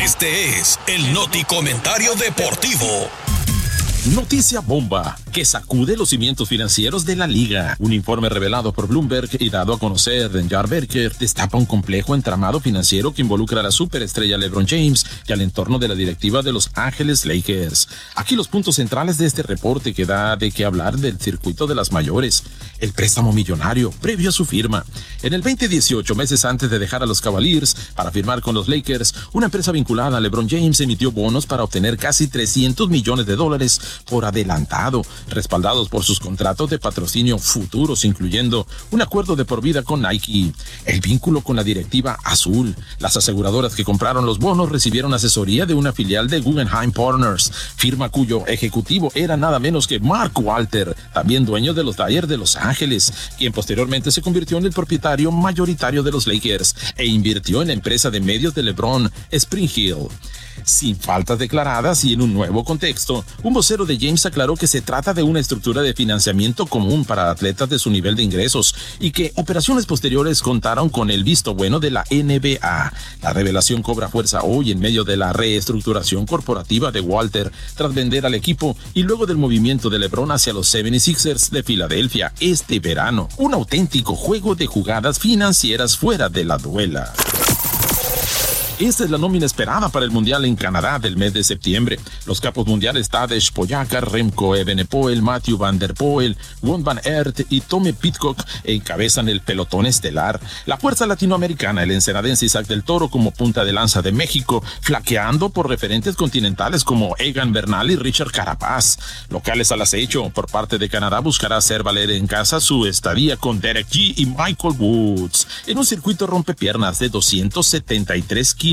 Este es el Noti Comentario Deportivo. Noticia bomba que sacude los cimientos financieros de la liga. Un informe revelado por Bloomberg y dado a conocer de Jar Berker destapa un complejo entramado financiero que involucra a la superestrella LeBron James y al entorno de la directiva de Los Ángeles Lakers. Aquí los puntos centrales de este reporte que da de qué hablar del circuito de las mayores. El préstamo millonario previo a su firma. En el 2018, meses antes de dejar a los Cavaliers para firmar con los Lakers, una empresa vinculada a LeBron James emitió bonos para obtener casi $300 millones por adelantado, respaldados por sus contratos de patrocinio futuros, incluyendo un acuerdo de por vida con Nike. El vínculo con la directiva azul. Las aseguradoras que compraron los bonos recibieron asesoría de una filial de Guggenheim Partners, firma cuyo ejecutivo era nada menos que Mark Walter, también dueño de los Dodgers de Los Ángeles, quien posteriormente se convirtió en el propietario mayoritario de los Lakers e invirtió en la empresa de medios de LeBron, Spring Hill. Sin faltas declaradas y en un nuevo contexto, un vocero de James aclaró que se trata de una estructura de financiamiento común para atletas de su nivel de ingresos y que operaciones posteriores contaron con el visto bueno de la NBA. La revelación cobra fuerza hoy en medio de la reestructuración corporativa de Walter tras vender al equipo y luego del movimiento de LeBron hacia los 76ers de Filadelfia este verano. Un auténtico juego de jugadas financieras fuera de la duela. Esta es la nómina esperada para el Mundial en Canadá del mes de septiembre. Los capos mundiales Tadej Pogačar, Remco Evenepoel, Mathieu van der Poel, Wout van Aert y Tommy Pidcock encabezan el pelotón estelar. La fuerza latinoamericana, el ensenadense Isaac del Toro como punta de lanza de México, flaqueando por referentes continentales como Egan Bernal y Richard Carapaz. Locales al acecho, por parte de Canadá buscará hacer valer en casa su estadía con Derek G y Michael Woods en un circuito rompepiernas de 273 kilómetros.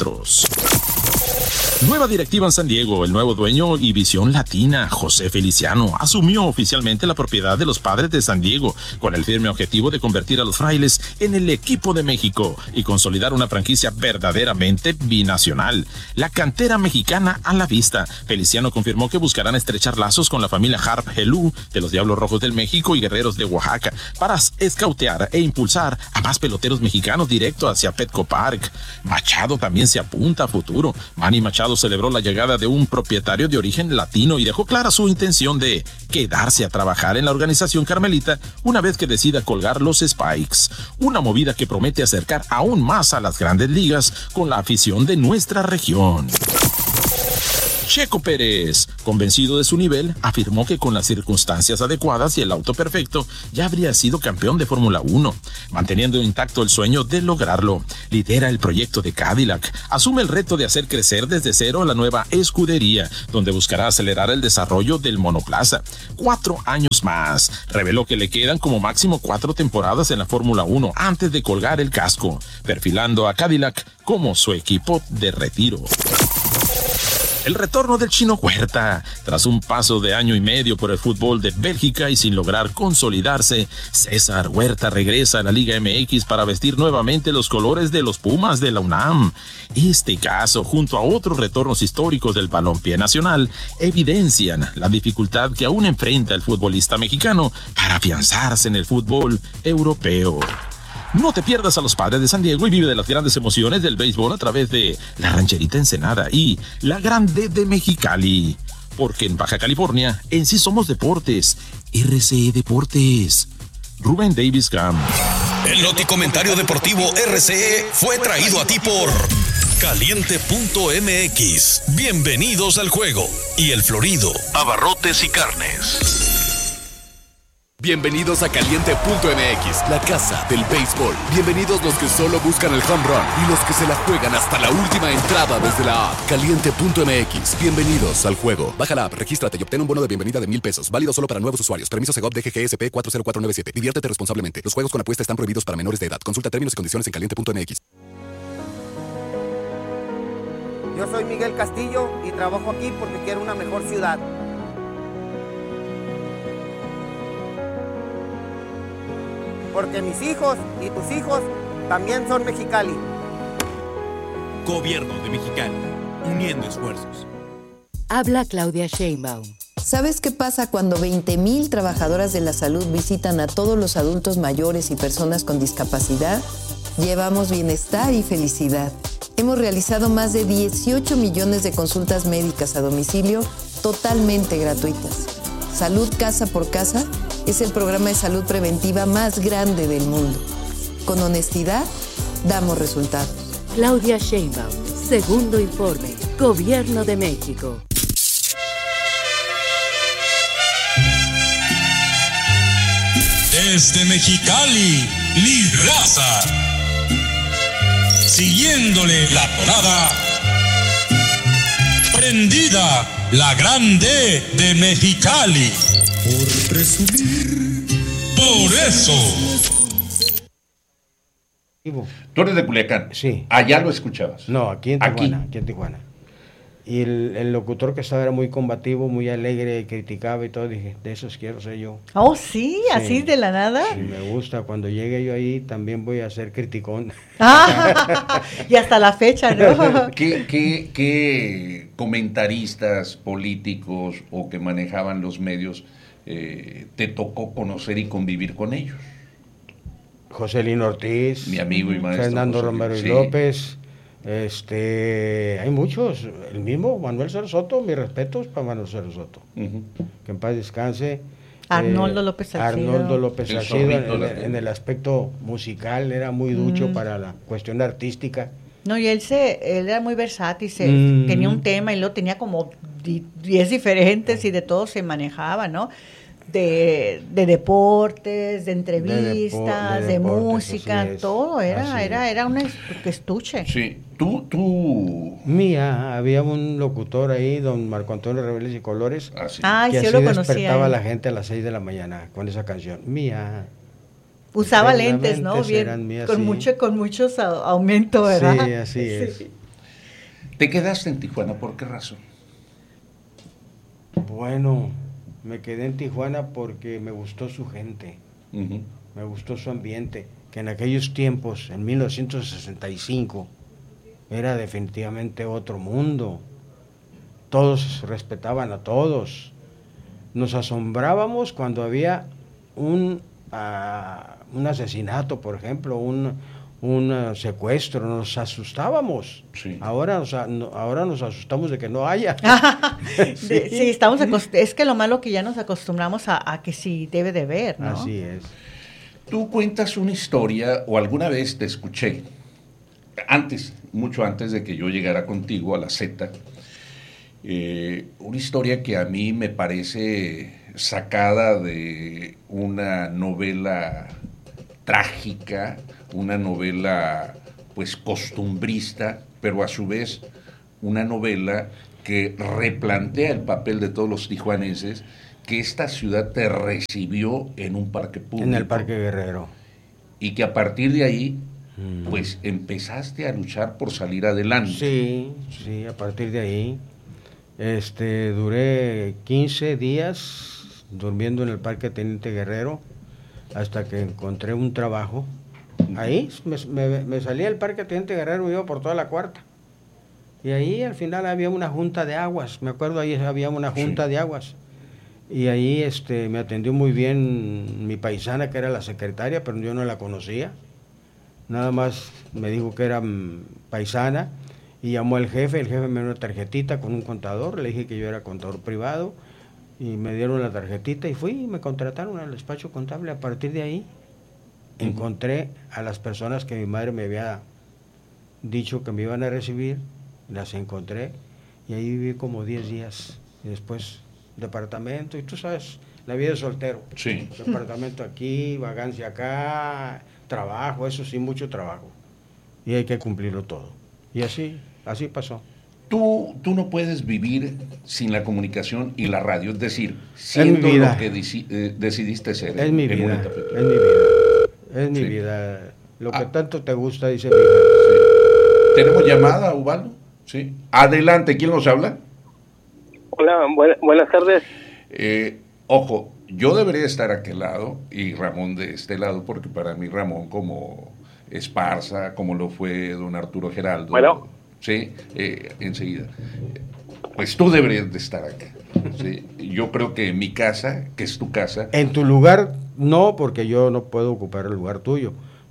Nueva directiva en San Diego. El nuevo dueño y visión latina, José Feliciano, asumió oficialmente la propiedad de los Padres de San Diego con el firme objetivo de convertir a los Frailes en el equipo de México y consolidar una franquicia verdaderamente binacional. La cantera mexicana a la vista. Feliciano confirmó que buscarán estrechar lazos con la familia Harp Helú de los Diablos Rojos del México y Guerreros de Oaxaca para escautear e impulsar a más peloteros mexicanos directo hacia Petco Park. Machado también se apunta a futuro. Manny Machado celebró la llegada de un propietario de origen latino y dejó clara su intención de quedarse a trabajar en la organización carmelita una vez que decida colgar los Spikes. Una movida que promete acercar aún más a las grandes ligas con la afición de nuestra región. Checo Pérez, convencido de su nivel, afirmó que con las circunstancias adecuadas y el auto perfecto ya habría sido campeón de Fórmula 1, manteniendo intacto el sueño de lograrlo. Lidera el proyecto de Cadillac, asume el reto de hacer crecer desde cero la nueva escudería, donde buscará acelerar el desarrollo del monoplaza. 4 años más. Reveló que le quedan como máximo 4 temporadas en la Fórmula 1 antes de colgar el casco, perfilando a Cadillac como su equipo de retiro. El retorno del Chino Huerta. Tras un paso de año y medio por el fútbol de Bélgica y sin lograr consolidarse, César Huerta regresa a la Liga MX para vestir nuevamente los colores de los Pumas de la UNAM. Este caso, junto a otros retornos históricos del balompié nacional, evidencian la dificultad que aún enfrenta el futbolista mexicano para afianzarse en el fútbol europeo. No te pierdas a los Padres de San Diego y vive de las grandes emociones del béisbol a través de la Rancherita Ensenada y la Grande de Mexicali. Porque en Baja California, en sí somos deportes. RCE Deportes. Rubén Davis Gam. El Noti Comentario Deportivo RCE fue traído a ti por Caliente.mx. Bienvenidos al juego. Y El Florido, Abarrotes y Carnes. Bienvenidos a Caliente.mx, la casa del béisbol. Bienvenidos los que solo buscan el home run y los que se la juegan hasta la última entrada desde la app. Caliente.mx, bienvenidos al juego. Baja la app, regístrate y obtén un bono de bienvenida de $1,000. Válido solo para nuevos usuarios. Permiso Segov DGGSP 40497. Diviértete responsablemente. Los juegos con apuesta están prohibidos para menores de edad. Consulta términos y condiciones en Caliente.mx. Yo soy Miguel Castillo y trabajo aquí porque quiero una mejor ciudad. Porque mis hijos y tus hijos también son Mexicali. Gobierno de Mexicali, uniendo esfuerzos. Habla Claudia Sheinbaum. ¿Sabes qué pasa cuando 20,000 trabajadoras de la salud visitan a todos los adultos mayores y personas con discapacidad? Llevamos bienestar y felicidad. Hemos realizado más de 18 millones de consultas médicas a domicilio totalmente gratuitas. Salud Casa por Casa es el programa de salud preventiva más grande del mundo. Con honestidad, damos resultados. Claudia Sheinbaum, segundo informe, Gobierno de México. Desde Mexicali, Liz Raza. Siguiéndole la tonada. Prendida, la grande de Mexicali. Por presumir. Por eso. Tú eres de Culiacán. Sí. Allá lo escuchabas. No, aquí en Tijuana. Y el locutor que estaba era muy combativo, muy alegre, y criticaba y todo. Dije, de esos quiero ser yo. Oh, sí, así de la nada. Sí, me gusta. Cuando llegue yo ahí también voy a ser criticón. Y hasta la fecha, ¿no? ¿Qué comentaristas políticos o que manejaban los medios te tocó conocer y convivir con ellos? José Lino Ortiz. Mi amigo y maestro. Fernando José Romero y López. Hay muchos, el mismo Manuel Cero Soto, mis respetos para Manuel Cero Soto, que en paz descanse. Arnoldo López Salcido en el aspecto musical era muy ducho para la cuestión artística. No, y él era muy versátil, tenía un tema y luego tenía como 10 diferentes y de todo se manejaba, ¿no? De deportes, de entrevistas, de música, todo, era un estuche. Sí, tú... Había un locutor ahí, don Marco Antonio Reveles y Colores, que sí, así yo lo conocía, despertaba a la gente a las 6 de la mañana con esa canción, Mía. Usaba lentes, ¿no? Bien, mías, con muchos aumentos, ¿verdad? Sí, así es. ¿Te quedaste en Tijuana por qué razón? Bueno, me quedé en Tijuana porque me gustó su gente, me gustó su ambiente, que en aquellos tiempos, en 1965, era definitivamente otro mundo. Todos respetaban a todos. Nos asombrábamos cuando había un asesinato, por ejemplo, un secuestro, nos asustábamos. Sí. Ahora nos asustamos de que no haya. Sí, es que lo malo que ya nos acostumbramos a que sí debe de ver, ¿no? Así es. Tú cuentas una historia, o alguna vez te escuché, mucho antes de que yo llegara contigo a la Z, una historia que a mí me parece sacada de una novela trágica, una novela pues costumbrista, pero a su vez una novela que replantea el papel de todos los tijuanenses, que esta ciudad te recibió en un parque público. En el Parque Guerrero. Y que a partir de ahí, pues empezaste a luchar por salir adelante. Sí, a partir de ahí. Duré 15 días durmiendo en el Parque Teniente Guerrero hasta que encontré un trabajo. Ahí me salí del Parque Teniente Guerrero, iba por toda la Cuarta. Y ahí al final había una junta de aguas, me acuerdo, ahí había una junta de aguas. Y ahí me atendió muy bien mi paisana, que era la secretaria, pero yo no la conocía. Nada más me dijo que era paisana y llamó al jefe. El jefe me dio una tarjetita con un contador, le dije que yo era contador privado y me dieron la tarjetita y fui y me contrataron al despacho contable. A partir de ahí encontré a las personas que mi madre me había dicho que me iban a recibir, las encontré y ahí viví como 10 días y después departamento, y tú sabes, la vida de soltero. Sí. Departamento aquí, vagancia acá, trabajo, eso sí, mucho trabajo. Y hay que cumplirlo todo. Y así pasó. Tú no puedes vivir sin la comunicación y la radio, es decir, siendo lo que decidiste ser. Es mi vida, es mi vida. Lo que tanto te gusta, dice mi hija. Sí. ¿Tenemos llamada, Ubaldo? Sí. Adelante, ¿quién nos habla? Hola, buenas tardes. Ojo, yo debería estar a aquel lado y Ramón de este lado, porque para mí Ramón como Esparza, como lo fue don Arturo Geraldo. Bueno. Sí, enseguida. Pues tú deberías de estar acá. ¿Sí? Yo creo que en mi casa, que es tu casa. En tu lugar no, porque yo no puedo ocupar el lugar tuyo,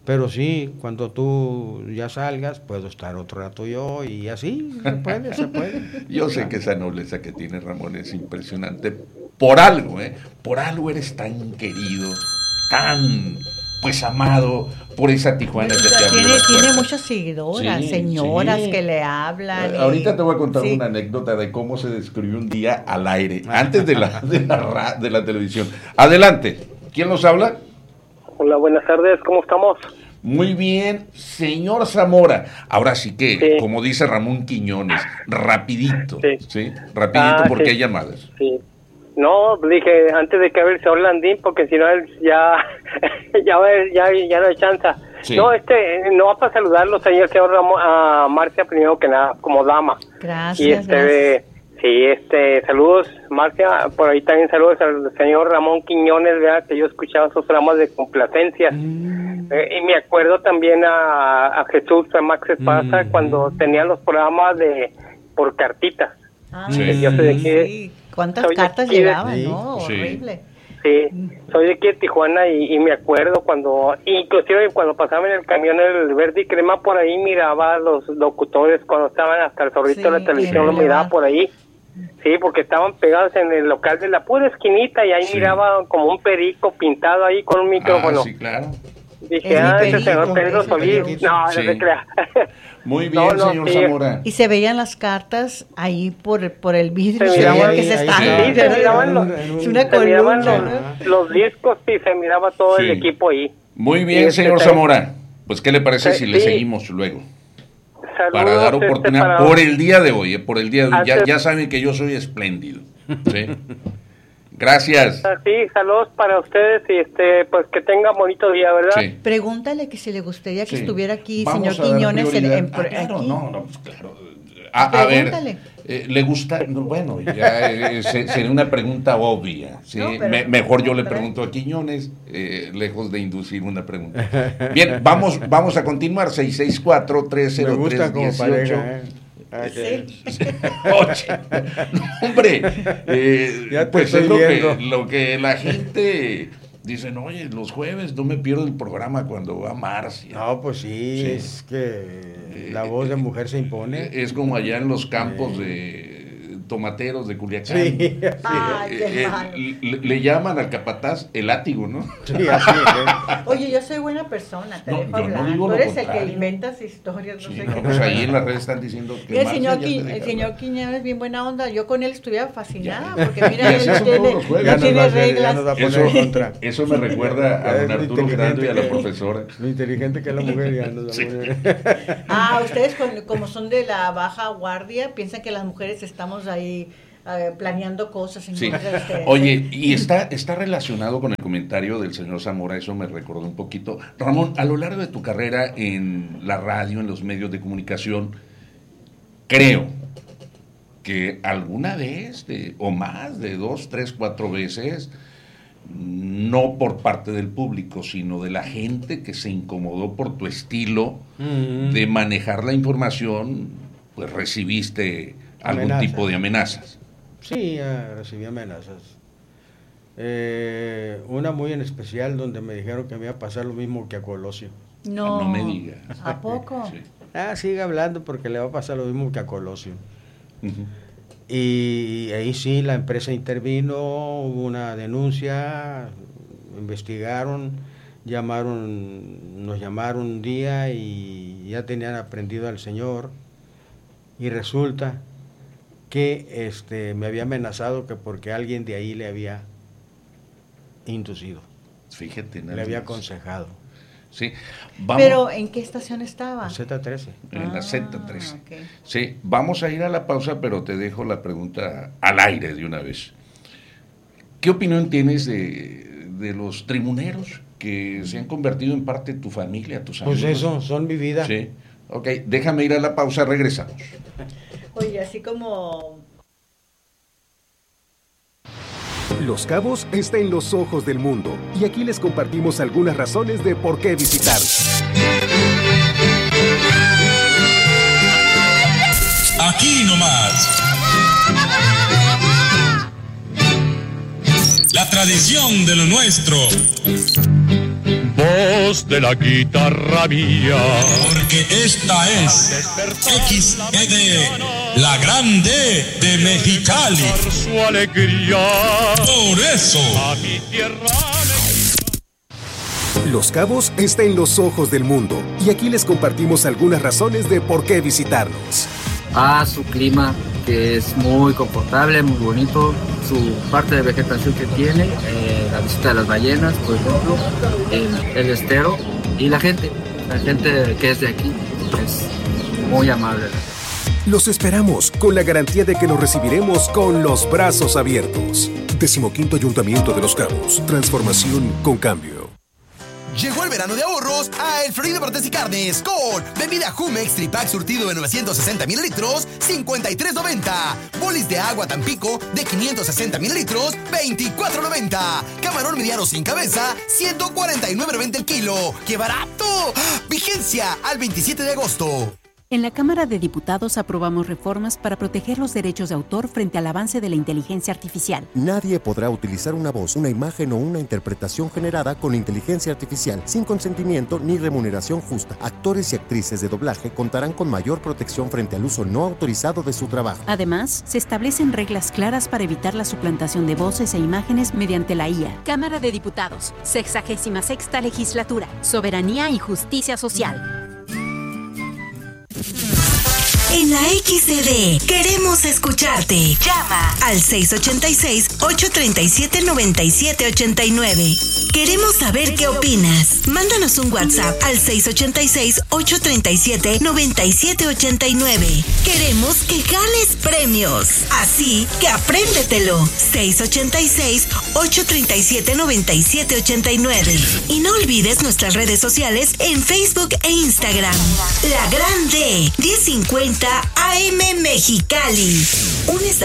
Pero sí, cuando tú ya salgas, puedo estar otro rato yo y así, se puede. Yo sé que esa nobleza que tiene Ramón es impresionante. Por algo eres tan querido, tan pues amado por esa Tijuana que te abrió las Tiene puertas. muchas seguidoras, señoras que le hablan. Ahorita te voy a contar una anécdota de cómo se describió un día al aire, antes de la televisión. Adelante, ¿quién nos habla? Hola, buenas tardes, ¿cómo estamos? Muy bien, señor Zamora. Ahora sí que, como dice Ramón Quiñones, rapidito, ¿sí? Rapidito porque hay llamadas. Sí. No, dije, antes de que hable el señor Landín, porque si no él ya no hay chance. Sí. No, no va para saludarlo, señor Ramón, a Marcia, primero que nada, como dama. Gracias, gracias. Sí, saludos, Marcia, por ahí también saludos al señor Ramón Quiñones, ¿verdad? Que yo escuchaba sus programas de complacencia. Y me acuerdo también a Jesús, a Max Esparza, cuando tenían los programas por cartitas. Yo sé de qué. ¿Cuántas cartas llegaban, no? Horrible. Sí, soy de aquí de Tijuana y me acuerdo inclusive cuando pasaba en el camión el verde y crema, por ahí miraba a los locutores cuando estaban hasta el zorrito de la televisión, lo miraba por ahí. Sí, porque estaban pegados en el local de la pura esquinita y ahí miraba como un perico pintado ahí con un micrófono. Sí, claro. Dije, ese señor Pedro Solís. No se crea. Muy bien, señor Zamora. Y se veían las cartas ahí por el vidrio. Se miraban los discos y se miraba todo el equipo ahí. Muy bien, señor Zamora. Pues, ¿qué le parece si le seguimos luego? Saludos, para dar oportunidad por el día de hoy, ya saben que yo soy espléndido. ¿Sí? Gracias. Sí, saludos para ustedes y pues que tengan bonito día, ¿verdad? Sí. Pregúntale que si le gustaría que estuviera aquí, señor Quiñones. Claro, no, pues claro. A ver, ¿le gusta? No, bueno, ya sería una pregunta obvia. ¿sí? No, mejor yo le pregunto a Quiñones, lejos de inducir una pregunta. Bien, vamos a continuar. 664-303-18. Me gusta como pareja, Hombre, pues es lo que la gente dice, no, oye, los jueves no me pierdo el programa cuando va Marcia. No, pues sí. Es que la voz de mujer se impone. Es como allá en los campos de tomateros de Culiacán. Sí, le llaman al capataz el látigo, ¿no? Sí, así es. Oye, yo soy buena persona, te dejo hablar. Tú eres el que inventas historias, no sé qué. Pues ahí en las redes están diciendo que el señor Quiñones es bien buena onda. Yo con él estuviera fascinada, porque mira, él tiene reglas. Eso me recuerda a don Arturo Grande y a la profesora. Lo inteligente que es la mujer ya nos da ustedes como son de la baja guardia, piensan que las mujeres estamos ahí planeando cosas en contra de ustedes. Oye, y está relacionado con el comentario del señor Zamora, eso me recordó un poquito. Ramón, a lo largo de tu carrera en la radio, en los medios de comunicación, creo que alguna vez, o más de 2, 3, 4 veces, no por parte del público, sino de la gente que se incomodó por tu estilo de manejar la información, pues recibiste algún tipo de amenazas. Sí, recibí amenazas. Una muy en especial donde me dijeron que me iba a pasar lo mismo que a Colosio. No me digas. ¿A poco? Sí. Sigue hablando porque le va a pasar lo mismo que a Colosio. Y ahí sí la empresa intervino, hubo una denuncia, investigaron, nos llamaron un día y ya tenían aprendido al señor y resulta que me había amenazado que porque alguien de ahí le había inducido. Fíjate, le había aconsejado. Sí. ¿Pero en qué estación estaba? En Z13. En la Z13. Okay. Sí, vamos a ir a la pausa, pero te dejo la pregunta al aire de una vez. ¿Qué opinión tienes de los tribuneros que se han convertido en parte de tu familia, tus amigos? Pues eso, son mi vida. Sí. Ok, déjame ir a la pausa, regresamos. Oye, así como... Los Cabos está en los ojos del mundo y aquí les compartimos algunas razones de por qué visitar. Aquí nomás. La tradición de lo nuestro. voz de la guitarra mía. Porque esta es XED, la grande de Mexicali. Su alegría. Por eso. A mi tierra. Los Cabos está en los ojos del mundo y aquí les compartimos algunas razones de por qué visitarnos. Su clima, que es muy confortable, muy bonito, su parte de vegetación que tiene, la visita de las ballenas, por ejemplo, el estero y la gente que es de aquí es muy amable. Los esperamos con la garantía de que los recibiremos con los brazos abiertos. 15º Ayuntamiento de Los Cabos. Transformación con cambio. Llegó el verano de ahorros a El Florido Abarrotes y Carnes con bebida Jumex Tripack surtido de 960 mililitros, $53.90. Bolis de agua Tampico de 560 mililitros, $24.90. Camarón mediano sin cabeza, $149.90 el kilo. ¡Qué barato! Vigencia al 27 de agosto. En la Cámara de Diputados aprobamos reformas para proteger los derechos de autor frente al avance de la inteligencia artificial. Nadie podrá utilizar una voz, una imagen o una interpretación generada con inteligencia artificial sin consentimiento ni remuneración justa. Actores y actrices de doblaje contarán con mayor protección frente al uso no autorizado de su trabajo. Además, se establecen reglas claras para evitar la suplantación de voces e imágenes mediante la IA. Cámara de Diputados, 66ª Legislatura, Soberanía y Justicia Social. En la XCD queremos escucharte. Llama al 686-837-9789. Queremos saber qué opinas. Mándanos un WhatsApp al 686-837-9789. Queremos que ganes premios. Así que apréndetelo. 686-837-9789. Y no olvides nuestras redes sociales en Facebook e Instagram. La Grande 1050 AM Mexicali.